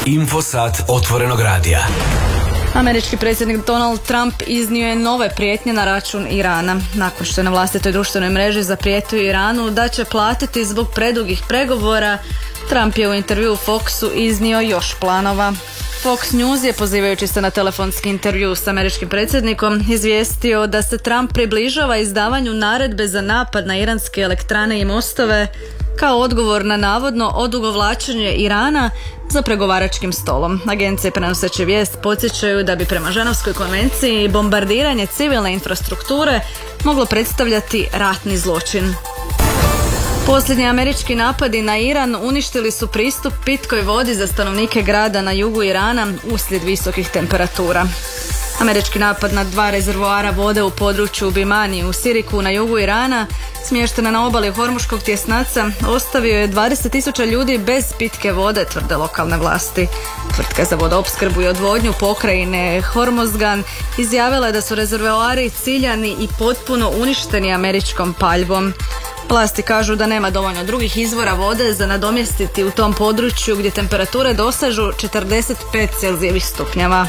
Infosat otvorenog radija. Američki predsjednik Donald Trump iznio je nove prijetnje na račun Irana. Nakon što je na vlastitoj društvenoj mreži zaprijetio Iranu da će platiti zbog predugih pregovora, Trump je u intervjuu Foxu iznio još planova. Fox News je, pozivajući se na telefonski intervju s američkim predsjednikom, izvijestio da se Trump približava izdavanju naredbe za napad na iranske elektrane i mostove kao odgovor na navodno odugovlačenje Irana za pregovaračkim stolom. Agencije prenoseći vijest podsjećaju da bi prema Ženevskoj konvenciji bombardiranje civilne infrastrukture moglo predstavljati ratni zločin. Posljednji američki napadi na Iran uništili su pristup pitkoj vodi za stanovnike grada na jugu Irana uslijed visokih temperatura. Američki napad na 2 rezervoara vode u području Bimani u Siriku na jugu Irana, smještena na obali Hormuškog tjesnaca, ostavio je 20.000 ljudi bez pitke vode, tvrde lokalne vlasti. Tvrtka za vodoopskrbu i odvodnju pokrajine Hormozgan izjavila je da su rezervoari ciljani i potpuno uništeni američkom paljbom. Vlasti kažu da nema dovoljno drugih izvora vode za nadomjestiti u tom području gdje temperature dosežu 45 celzijevih stupnjeva.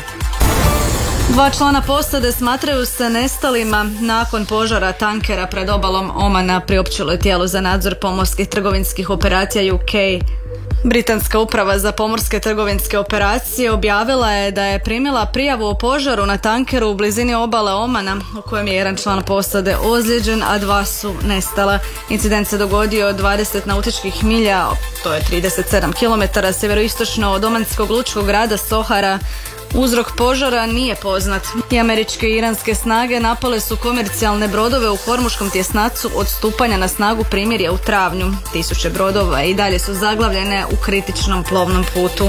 2 člana posade smatraju se nestalima nakon požara tankera pred obalom Omana, priopćilo je tijelo za nadzor pomorskih trgovinskih operacija UK. Britanska uprava za pomorske trgovinske operacije objavila je da je primila prijavu o požaru na tankeru u blizini obale Omana, u kojem je jedan član posade ozlijeđen, a 2 su nestala. Incident se dogodio 20 nautičkih milja, to je 37 km sjeveroistočno od omanskog lučkog grada Sohara. Uzrok požara nije poznat. I američke i iranske snage napale su komercijalne brodove u Hormuškom tjesnacu od stupanja na snagu primirja u travnju. 1000 brodova i dalje su zaglavljene u kritičnom plovnom putu.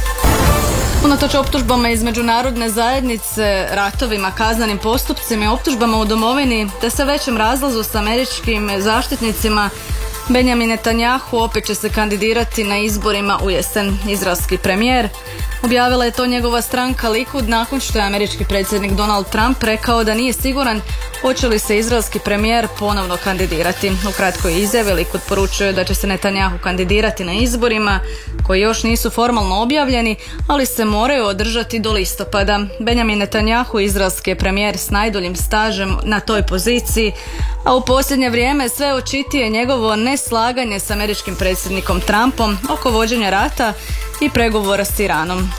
Unatoč optužbama iz međunarodne zajednice, ratovima, kaznenim postupcima i optužbama u domovini, te sve većem razlazu s američkim zaštitnicima, Benjamin Netanjahu opet će se kandidirati na izborima u jesen. Izraelski premijer, objavila je to njegova stranka Likud nakon što je američki predsjednik Donald Trump rekao da nije siguran hoće li se izraelski premijer ponovno kandidirati. U kratkoj izjavi Likud poručuje da će se Netanjahu kandidirati na izborima koji još nisu formalno objavljeni, ali se moraju održati do listopada. Benjamin Netanjahu, izraelski je premijer s najduljim stažem na toj poziciji, a u posljednje vrijeme sve očitije njegovo neslaganje s američkim predsjednikom Trumpom oko vođenja rata i pregovora s Iranom.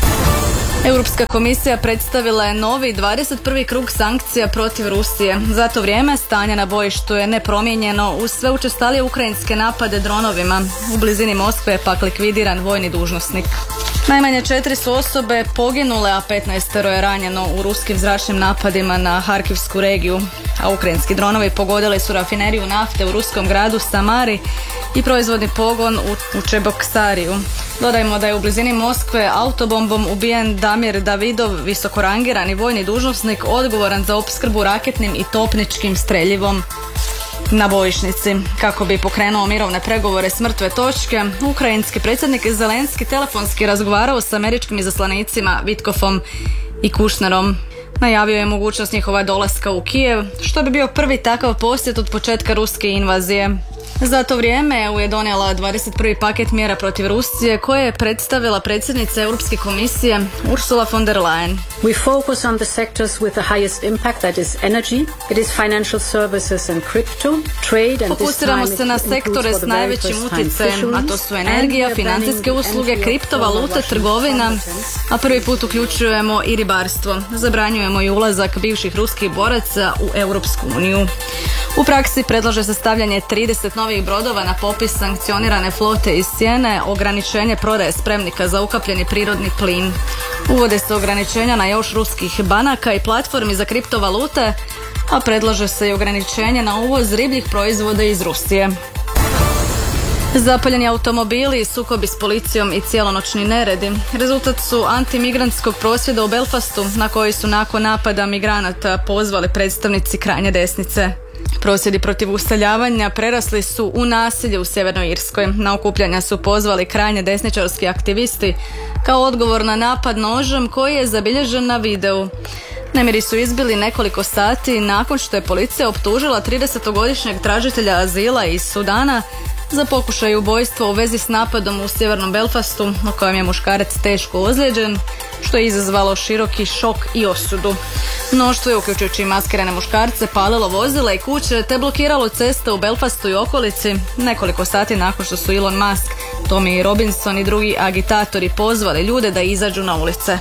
Europska komisija predstavila je novi 21. krug sankcija protiv Rusije. Za to vrijeme stanje na bojištu je nepromijenjeno uz sve učestalije ukrajinske napade dronovima. U blizini Moskve je pak likvidiran vojni dužnosnik. Najmanje 4 su osobe poginule, a 15 je ranjeno u ruskim zračnim napadima na Harkivsku regiju. A ukrajinski dronovi pogodili su rafineriju nafte u ruskom gradu Samari i proizvodni pogon u Čeboksariju. Dodajmo da je u blizini Moskve autobombom ubijen Damir Davidov, visokorangirani vojni dužnosnik odgovoran za opskrbu raketnim i topničkim streljivom na bojišnici. Kako bi pokrenuo mirovne pregovore s mrtve točke, ukrajinski predsjednik Zelenski telefonski razgovarao s američkim izaslanicima Vitkofom i Kušnerom. Najavio je mogućnost njihova dolaska u Kijev, što bi bio prvi takav posjet od početka ruske invazije. Za to vrijeme EU je donijela 21. paket mjera protiv Rusije koje je predstavila predsjednica Europske komisije Ursula von der Leyen. We focus on the sectors with the highest impact, that is energy, it is financial services and crypto, trade and Fokusiramo se na sektore s najvećim utjecajem, a to su energija, financijske usluge, kriptovalute, trgovina, a prvi put uključujemo i ribarstvo. Zabranjujemo i ulazak bivših ruskih boraca u Europsku uniju. U praksi predlaže se stavljanje 30 novih brodova na popis sankcionirane flote iz sjene, ograničenje prodaje spremnika za ukapljeni prirodni plin. Uvode se ograničenja na još ruskih banaka i platformi za kriptovalute, a predlaže se i ograničenje na uvoz ribljih proizvoda iz Rusije. Zapaljeni automobili, sukobi s policijom i cijelonoćni neredi rezultat su antimigrantskog prosvjeda u Belfastu, na koji su nakon napada migranata pozvali predstavnici krajnje desnice. Prosvjedi protiv useljavanja prerasli su u nasilje u Sjevernoj Irskoj. Na okupljanja su pozvali krajnje desničarski aktivisti kao odgovor na napad nožem koji je zabilježen na videu. Nemiri su izbili nekoliko sati nakon što je policija optužila 30-godišnjeg tražitelja azila iz Sudana za pokušaj ubojstva u vezi s napadom u sjevernom Belfastu, na kojem je muškarac teško ozlijeđen, što je izazvalo široki šok i osudu. Mnoštvo je, uključujući i maskirane muškarce, palilo vozila i kuće te blokiralo ceste u Belfastu i okolici nekoliko sati nakon što su Elon Musk, Tommy Robinson i drugi agitatori pozvali ljude da izađu na ulice.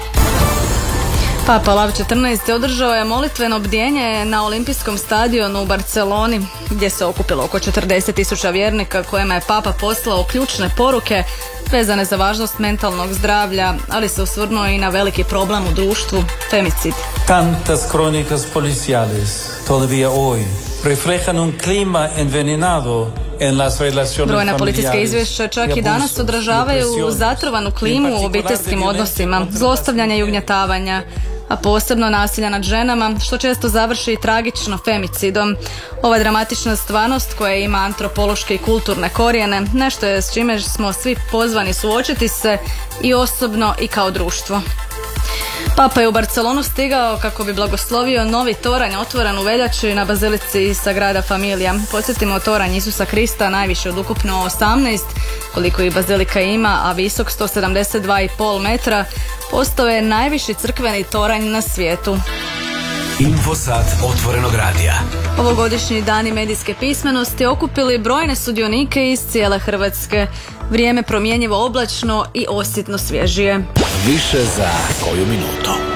Papa Lav XIV. Održao je molitveno bdjenje na olimpijskom stadionu u Barceloni, gdje se okupilo oko 40.000 vjernika kojima je Papa poslao ključne poruke vezane za važnost mentalnog zdravlja, ali se osvrnuo i na veliki problem u društvu, femicid. Tantas crónicas policiales todavía hoy reflejan un clima envenenado en las relaciones familiares. Brojna policijska izvješća čak i danas odražavaju zatrovanu klimu u obiteljskim odnosima, zlostavljanja i ugnjetavanja, a posebno nasilja nad ženama, što često završi tragično femicidom. Ova dramatična stvarnost koja ima antropološke i kulturne korijene, nešto je s čime smo svi pozvani suočiti se i osobno i kao društvo. Papa je u Barcelonu stigao kako bi blagoslovio novi toranj otvoren u veljači na bazilici Sagrada Familia. Podsjetimo, toranj Isusa Krista, najviše od ukupno 18, koliko i bazilika ima, a visok 172,5 metra, postao je najviši crkveni toranj na svijetu. Infosat otvorenog radija. Ovogodišnji dani medijske pismenosti okupili brojne sudionike iz cijele Hrvatske. Vrijeme promjenjivo oblačno i osjetno svježije. Više za koju minutu.